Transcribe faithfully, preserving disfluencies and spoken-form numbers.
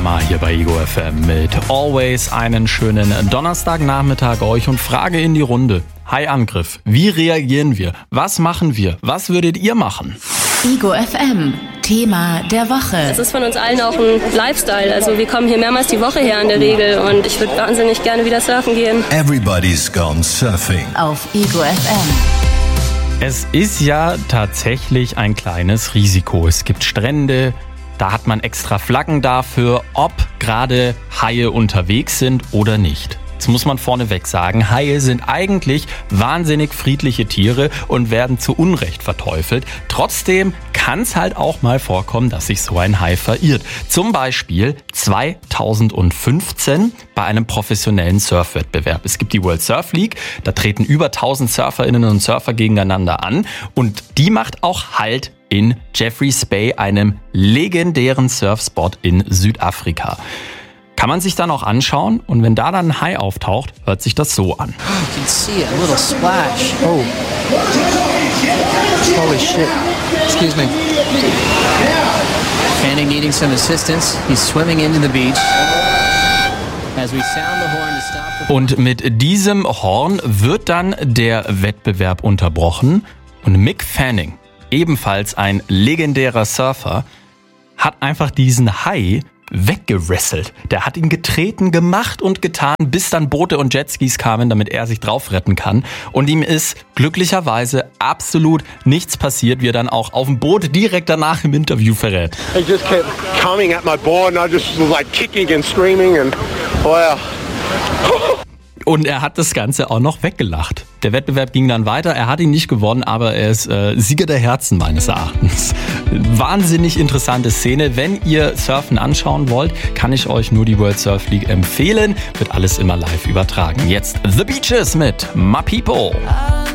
Mama hier bei Ego F M mit Always einen schönen Donnerstagnachmittag euch und Frage in die Runde. Hai-Angriff. Wie reagieren wir? Was machen wir? Was würdet ihr machen? Ego F M. Thema der Woche. Es ist von uns allen auch ein Lifestyle. Also wir kommen hier mehrmals die Woche her in der Regel und ich würde wahnsinnig gerne wieder surfen gehen. Everybody's gone surfing. Auf Ego F M. Es ist ja tatsächlich ein kleines Risiko. Es gibt Strände, da hat man extra Flaggen dafür, ob gerade Haie unterwegs sind oder nicht. Jetzt muss man vorneweg sagen, Haie sind eigentlich wahnsinnig friedliche Tiere und werden zu Unrecht verteufelt. Trotzdem kann es halt auch mal vorkommen, dass sich so ein Hai verirrt. Zum Beispiel zweitausendfünfzehn bei einem professionellen Surfwettbewerb. Es gibt die World Surf League, da treten über tausend Surferinnen und Surfer gegeneinander an und die macht auch Halt in Jeffreys Bay, einem legendären Surfspot in Südafrika. Kann man sich dann auch anschauen und wenn da dann ein Hai auftaucht, hört sich das so an. You can see it, a little splash. Oh. Holy shit. Excuse me. Fanning needing some assistance. He's swimming into the beach. As we sound the horn to stop the... Und mit diesem Horn wird dann der Wettbewerb unterbrochen und Mick Fanning, ebenfalls ein legendärer Surfer, hat einfach diesen Hai weggerasselt. Der hat ihn getreten, gemacht und getan, bis dann Boote und Jetskis kamen, damit er sich drauf retten kann. Und ihm ist glücklicherweise absolut nichts passiert, wie er dann auch auf dem Boot direkt danach im Interview verrät. He just kept coming at my board and I just was like kicking and screaming and wow. Und er hat das Ganze auch noch weggelacht. Der Wettbewerb ging dann weiter. Er hat ihn nicht gewonnen, aber er ist äh, Sieger der Herzen meines Erachtens. Wahnsinnig interessante Szene. Wenn ihr Surfen anschauen wollt, kann ich euch nur die World Surf League empfehlen. Wird alles immer live übertragen. Jetzt The Beaches mit My People.